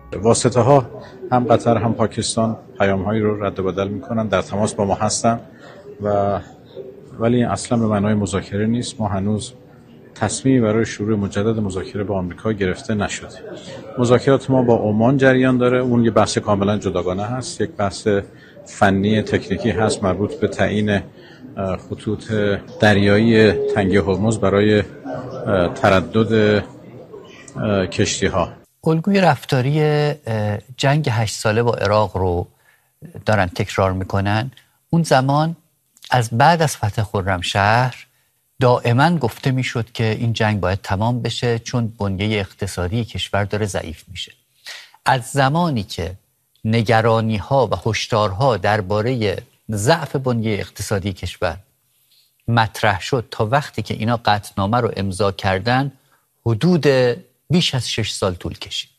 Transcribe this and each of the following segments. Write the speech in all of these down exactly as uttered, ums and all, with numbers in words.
واسطه ها هم قطر هم پاکستان پیام هایی رو رد و بدل میکنن، در تماس با ما هستن و ولی اصلا به معنای مذاکره نیست. ما هنوز تصمیمی برای شروع مجدد مذاکره با آمریکا گرفته نشده. مذاکرات ما با عمان جریان داره، اون یه بحث کاملا جداگانه هست، یک بحث فنی تکنیکی هست مربوط به تعیین خطوط دریایی تنگه هرمز برای تردد کشتی ها. الگوی رفتاری جنگ هشت ساله با عراق رو دارن تکرار میکنن. اون زمان از بعد از فتح خرمشهر دائما گفته میشد که این جنگ باید تمام بشه چون بنیه اقتصادی کشور داره ضعیف میشه. از زمانی که نگرانی ها و هشدارها درباره ضعف بنیه اقتصادی کشور مطرح شد تا وقتی که اینا قطعنامه رو امضا کردن حدود بیش از شش سال طول کشید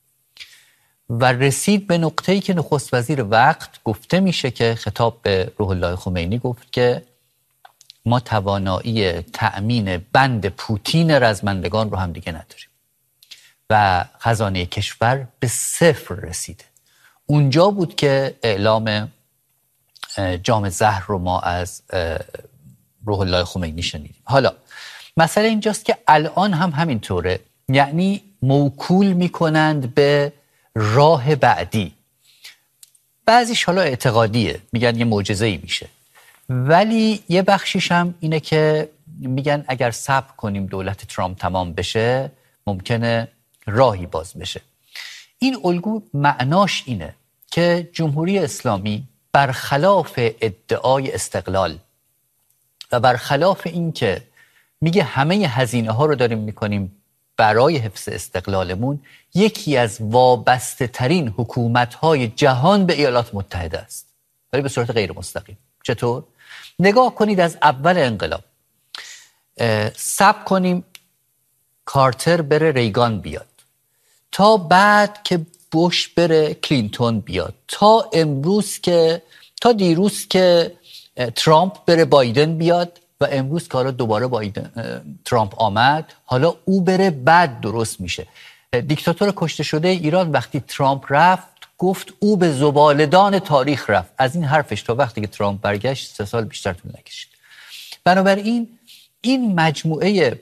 و رسید به نقطه‌ای که نخست وزیر وقت گفته میشه که خطاب به روح الله خمینی گفت که ما توانایی تأمین بند پوتین رزمندگان رو هم دیگه نداریم و خزانه کشور به صفر رسیده. اونجا بود که اعلام جام زهر رو ما از روح الله خمینی شنیدیم. حالا مسئله اینجاست که الان هم همینطوره، یعنی موکول میکنند به راه بعدی. بعضیش حالا اعتقادیه، میگن یه معجزه‌ای میشه، ولی یه بخشیش هم اینه که میگن اگر صبر کنیم دولت ترامپ تمام بشه ممکنه راهی باز بشه. این الگو معناش اینه که جمهوری اسلامی برخلاف ادعای استقلال و برخلاف این که میگه همه هزینه ها رو داریم میکنیم برای حفظ استقلالمون، یکی از وابسته ترین حکومت های جهان به ایالات متحده است، ولی به صورت غیر مستقیم. چطور؟ نگاه کنید از اول انقلاب صبر کنیم کارتر بره ریگان بیاد، تا بعد که بوش بره کلینتون بیاد، تا امروز که تا دیروز که ترامپ بره بایدن بیاد و امروز که حالا دوباره بایدن ترامپ آمد، حالا او بره بعد درست میشه. دیکتاتور کشته شده ایران وقتی ترامپ رفت گفت او به زباله‌دان تاریخ رفت. از این حرفش تا وقتی که ترامپ برگشت سه سال بیشتر طول نکشید. بنابراین این مجموعه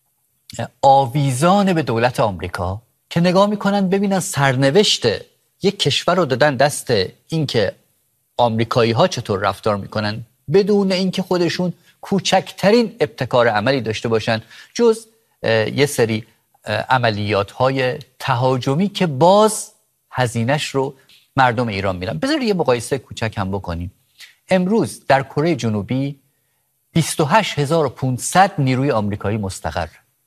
آویزان به دولت آمریکا که نگاه میکنن ببینن سرنوشت یک کشور رو دادن دست این که آمریکایی ها چطور رفتار میکنن بدون اینکه خودشون کوچکترین ابتکار عملی داشته باشن جز یه سری عملیات های تهاجمی که باز هزینه‌اش رو مردم ایران میرن. بذار یه مقایسه کوچک هم بکنیم. امروز در کره جنوبی بیست و هشت هزار و پانصد نیروی آمریکایی مستقر.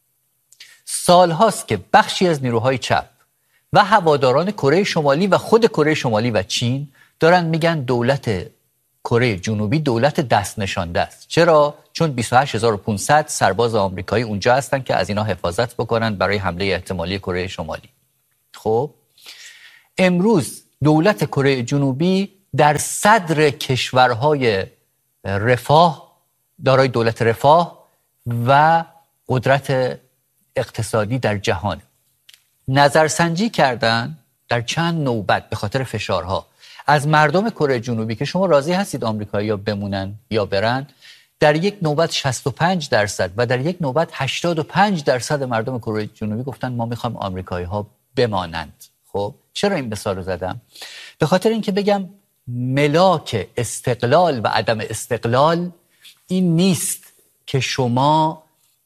سال هاست که بخشی از نیروهای چپ و هواداران کره شمالی و خود کره شمالی و چین دارن میگن دولت کره جنوبی دولت دست نشانده است. چرا؟ چون بیست و هشت هزار و پانصد سرباز آمریکایی اونجا هستن که از اینا حفاظت بکنن برای حمله احتمالی کره شمالی. خب امروز دولت کره جنوبی در صدر کشورهای رفاه، دارای دولت رفاه و قدرت اقتصادی در جهان. نظرسنجی کردن در چند نوبت به خاطر فشارها از مردم کره جنوبی که شما راضی هستید آمریکایی‌ها بمونن یا برن، در یک نوبت شصت و پنج درصد و در یک نوبت هشتاد و پنج درصد مردم کره جنوبی گفتن ما میخوایم آمریکایی‌ها بمانند. خب چرا این مثال رو زدم؟ به خاطر اینکه بگم ملاک استقلال و عدم استقلال این نیست که شما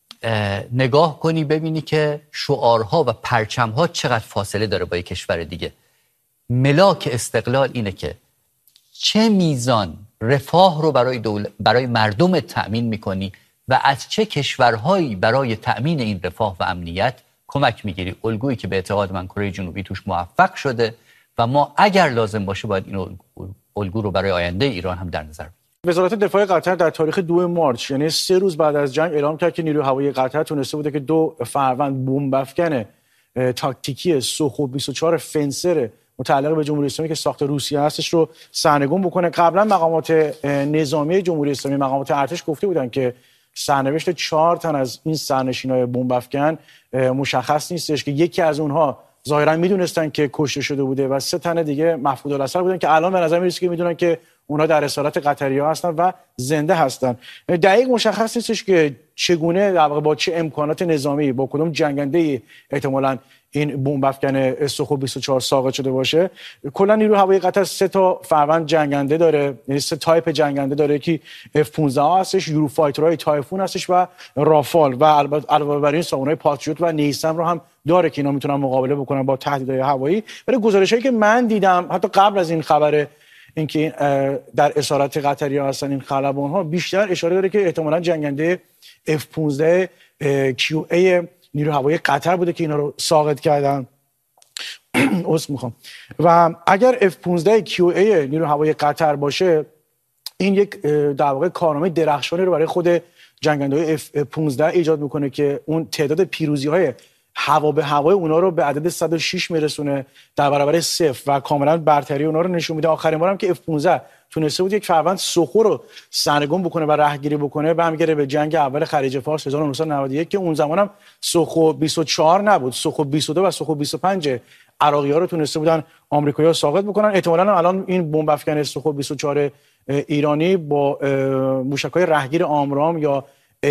نگاه کنی ببینی که شعارها و پرچمها چقدر فاصله داره با یک کشور دیگه. ملاک استقلال اینه که چه میزان رفاه رو برای دول... برای مردم تأمین میکنی و از چه کشورهایی برای تأمین این رفاه و امنیت کمک میگیری. الگویی که به اعتقاد من کره جنوبی توش موفق شده و ما اگر لازم باشه باید این الگو رو برای آینده ایران هم در نظر بگیریم. وزارت دفاع قطر در تاریخ دو مارس یعنی سه روز بعد از جنگ اعلام کرد که نیروی هوایی قطر تونسته بوده که دو فروند بمب افکن تاکتیکی سوخو بیست و چهار فنسر متعلق به جمهوری اسلامی که ساخت روسیه هستش رو سرنگون بکنه. قبلا مقامات نظامی جمهوری اسلامی، مقامات ارتش گفته بودن که سرنوشت چهار تن از این سرنشینای بمب افکن مشخص نیستش، که یکی از اونها ظاهرا میدونستن که کشته شده بوده و سه تن دیگه مفقود الاثر بودن که الان به نظر میرسه که میدونن که اونها در اسارت قطری‌ها هستن و زنده هستن. دقیق مشخص نیستش که چگونه در واقع با چه امکانات نظامی با کدوم جنگنده احتمالاً این بمب افکن سخوی بیست و چهار ساقط شده باشه. کلا نیروی هوایی قطر سه تا فروند جنگنده داره، یعنی سه تایپ جنگنده داره، یکی اف پانزده هستش، یورو فایترهای تایفون هستش و رافال و البته علاوه بر این سامونای پاتریوت و نیسم رو هم داره که اینا میتونن مقابله بکنن با تهدیدهای هوایی. ولی گزارشایی که من دیدم حتی قبل از این خبر اینکه در اسارت قطری‌ها هستن این خلبان‌ها، بیشتر اشاره داره که احتمالاً جنگنده اف پانزده کیو ای نیروی هوایی قطر بوده که اینا رو ساقط کردن. عذر میخوام. و اگر اف پانزده کیو ای نیروی هوایی قطر باشه، این یک در واقع کارنامه درخشانی رو برای خود جنگنده‌های اف پانزده ایجاد میکنه که اون تعداد پیروزی‌های هوا به هوای اونا رو به عدد صد و شش میرسونه در برابر صفر و کاملا برتری اونا رو نشون میده. آخرین بارم که اف پانزده تونسته بود یک فروند سخو رو سرنگون بکنه و رهگیری بکنه برمیگره به جنگ اول خلیج فارس هزار و نهصد و نود و یک که اون زمانم سخو بیست و چهار نبود، سخو بیست و دو و سخو بیست و پنج عراقی‌ها رو تونسته بودن آمریکایی‌ها ساقط بکنن. احتمالاً الان این بمب افکن سخو بیست و چهار ایرانی با موشک‌های رهگیر آمرام یا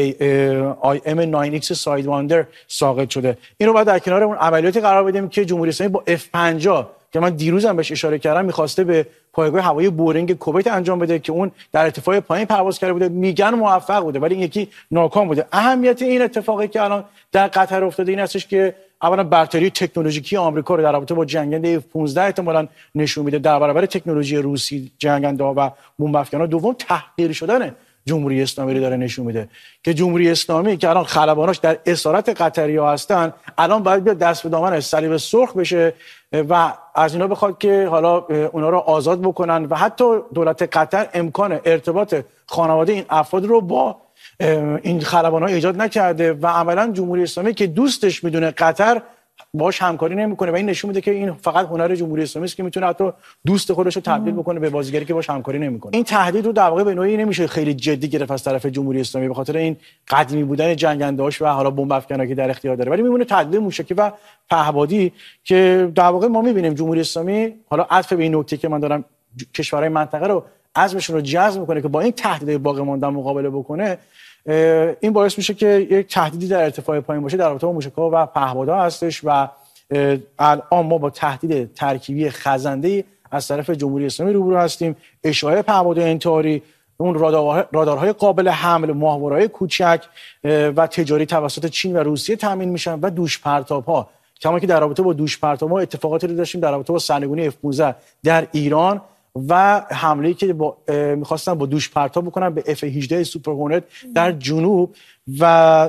آی ام نه ایکس سایدواندر ساقط شده. اینو بعد در کنار اون عملیاتی قرار بدیم که جمهوری اسلامی با اف پنجاه که من دیروزم بهش اشاره کردم می‌خواسته به پایگاه هوایی بورینگ کویت انجام بده که اون در ارتفاع پایین پرواز کرده بوده، میگن موفق بوده ولی این یکی ناکام بوده. اهمیت این اتفاقی که الان در قطر افتاده این هستش که اولا برتری تکنولوژیکی آمریکا رو در رابطه با جنگنده اف پانزده احتمالاً نشون میده در برابر تکنولوژی روسی جنگنده‌ها و بمب افکن‌ها. دوم تحقیر شدن جمهوری اسلامی رو داره نشون میده که جمهوری اسلامی که الان خلباناش در اسارت قطری‌ها هستن الان باید بیاد دست به دامن صلیب سرخ بشه و از اینا بخواد که حالا اونا رو آزاد بکنن و حتی دولت قطر امکان ارتباط خانواده این افراد رو با این خلبان‌ها ایجاد نکرده و عملاً جمهوری اسلامی که دوستش میدونه قطر باش همکاری نمیکنه و این نشون میده که این فقط هنر جمهوری اسلامی است که میتونه حتی دوست خودش رو تبدیل بکنه به بازیگری که باش همکاری نمیکنه. این تهدید رو در واقع به نوعی نمیشه خیلی جدی گرفت از طرف جمهوری اسلامی به خاطر این قدیمی بودن جنگنده‌هاش و حالا بمب افکنایی که در اختیار داره، ولی میمونه تهدید موشکی و پهپادی که در واقع ما میبینیم جمهوری اسلامی حالا عطف به این نکته که من دارم کشورهای منطقه رو عزمشون رو جذب میکنه که با این تهدید باقی مانده مقابله بکنه. این باعث میشه که یک تهدیدی در ارتفاع پایین باشه در رابطه با موشک‌ها و پهپادها هستش و الان ما با تهدید ترکیبی خزنده‌ای از طرف جمهوری اسلامی روبرو هستیم. اشاعه پهپادهای انتحاری، اون رادارهای قابل حمل، ماهواره‌های کوچک و تجاری توسط چین و روسیه تامین میشن و دوش پرتاب‌ها. کما که در رابطه با دوش پرتاب‌ها اتفاقاتی رو داشتیم در رابطه با سرنگونی اف پانزده در ایران و حمله‌ای که با می‌خواستن با دوش پرتاب بکنن به اف هجده سوپر هورنت در جنوب. و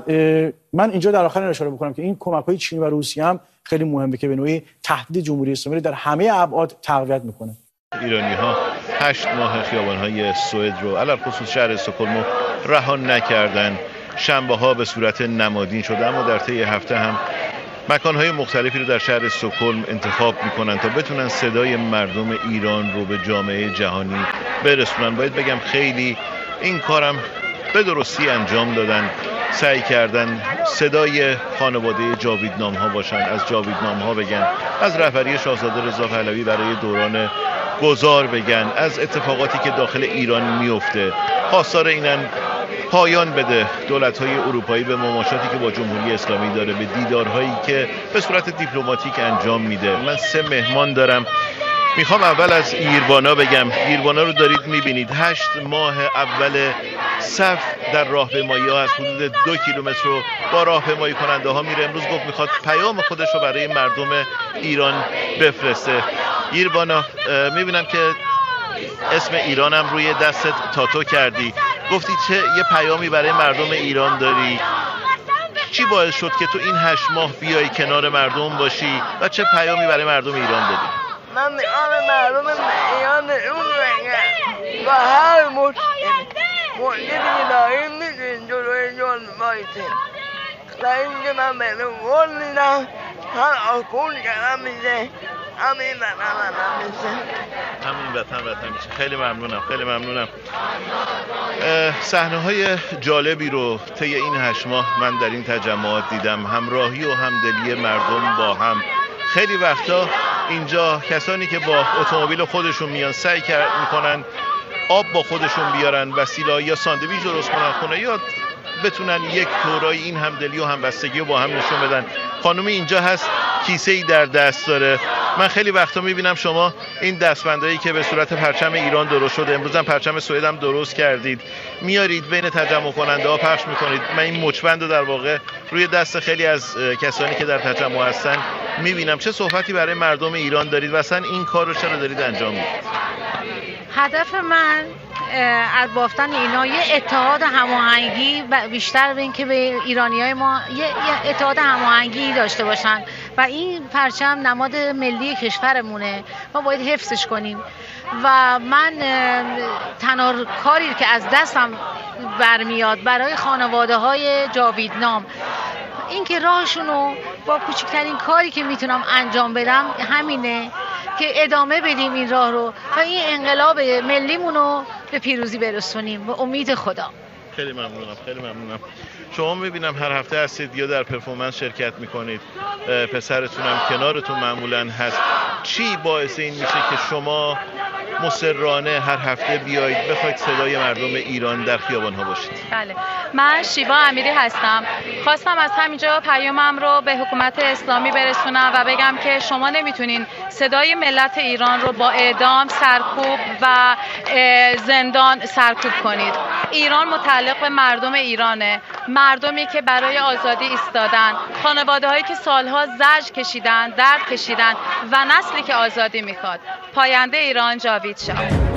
من اینجا در آخر اشاره بکنم که این کمک‌های چین و روسیه هم خیلی مهمه که به نوعی تهدید جمهوری اسلامی در همه ابعاد تقویت میکنه. ایرانی‌ها هشت ماه خیابان‌های سوئد رو علل خصوص شهر استکهلم رها نکردن. شنبه‌ها به صورت نمادین شده اما در طی هفته هم مکان‌های مختلفی رو در شهر استکهلم انتخاب می‌کنن تا بتونن صدای مردم ایران رو به جامعه جهانی برسونن. باید بگم خیلی این کارم به درستی انجام دادن، سعی کردن صدای خانواده جاویدنام‌ها باشن، از جاویدنام‌ها بگن، از رهبری شاهزاده رضا پهلوی برای دوران گذار بگن، از اتفاقاتی که داخل ایران میفته. خواستار اینن پایان بده دولت‌های اروپایی به مماشاتی که با جمهوری اسلامی داره، به دیدارهایی که به صورت دیپلماتیک انجام میده. من سه مهمان دارم. میخوام اول از ایروانا بگم. ایروانا رو دارید میبینید، هشت ماه اول صف در راهپیمایی ها از حدود دو کیلومتر رو با راهپیمایی کننده ها میره. امروز گفت میخواد پیام خودش رو برای مردم ایران بفرسته. ایروانا، میبینم که اسم ایرانم روی دستت تاتو کردی، گفتی چه یه پیامی برای مردم ایران داری؟ چی باعث شد که تو این هشت ماه بیای کنار مردم باشی و چه پیامی برای مردم ایران داری؟ من میخوام مردم ایران اون بگم و هر مشکلی که داریم میتونیم جلوی جون بایستیم و اینکه من بهتون قول میدم هر آکون کردم میشه همین وطن وطن میشه همین وطن وطن میشه. خیلی ممنونم، خیلی ممنونم. صحنه های جالبی رو طی این هشت ماه من در این تجمعات دیدم. همراهی و همدلی مردم با هم، خیلی وقتا اینجا کسانی که با اتومبیل خودشون میان سعی میکنن آب با خودشون بیارن، وسیله یا ساندویچ درست کنن خونه، یا بتونن یک طورایی این همدلی و همبستگی رو با هم نشون بدن. خانومی اینجا هست، کیسه ای در دست داره. من خیلی وقتا میبینم شما این دستبندایی که به صورت پرچم ایران درست شده، امروز هم پرچم سوئد هم درست کردید، میارید بین تجمع کننده ها پخش میکنید. من این مچبند رو در واقع روی دست خیلی از کسانی که در تجمع هستن میبینم. چه صحبتی برای مردم ایران دارید و اصلا این کار رو چرا دارید انجام میدید؟ هدف من از بافتن اینا یه اتحاد هماهنگی بیشتر به این که به ایرانیای ما یه اتحاد هماهنگی داشته باشن و این پرچم نماد ملی کشورمونه، ما باید حفظش کنیم. و من تنها کاری که از دستم برمیاد برای خانواده های جاویدنام این که راهشونو با کوچکترین کاری که میتونم انجام بدم همینه که ادامه بدیم این راه رو تا این انقلاب ملیمونو به پیروزی برسونیم به امید خدا. خیلی ممنونم، خیلی ممنونم. شما میبینم هر هفته هستید یا در پرفورمنس شرکت میکنید، پسرتونم کنارتون معمولا هست. چی باعث این میشه که شما مصرانه هر هفته بیایید بخواید صدای مردم ایران در خیابان‌ها باشید؟ بله، من شیوا امیری هستم. خواستم از همینجا پیامم رو به حکومت اسلامی برسونم و بگم که شما نمیتونین صدای ملت ایران رو با اعدام، سرکوب و زندان سرکوب کنید. ایران متعلق به مردم ایرانه، مردمی که برای آزادی ایستادن، خانواده‌هایی که سالها زجر کشیدن، درد کشیدن و نسلی که آزادی میخواد. پاینده ایران جاوید شاه.